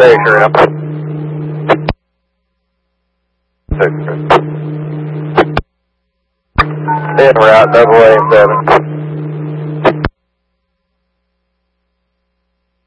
Bay, sure enough. En route, double A and 7.